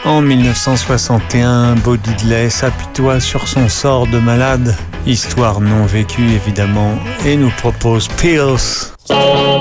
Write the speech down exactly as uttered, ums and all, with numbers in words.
En mille neuf cent soixante et un, Bo Diddley s'apitoie sur son sort de malade, histoire non vécue évidemment, et nous propose Pills.